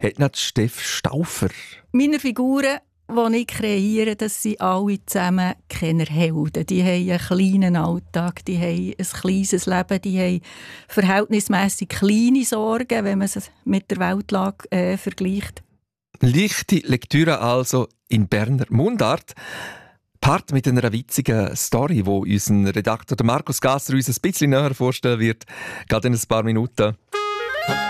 hat nicht Steff Stauffer. Meine Figuren, die ich kreiere, das sind alle zusammen keine Helden. Die haben einen kleinen Alltag, die haben ein kleines Leben, die haben verhältnismässig kleine Sorgen, wenn man es mit der Weltlage vergleicht. Leichte Lektüre also in Berner Mundart. Part mit einer witzigen Story, wo unser Redakteur Markus Gasser uns ein bisschen näher vorstellen wird, gerade in ein paar Minuten.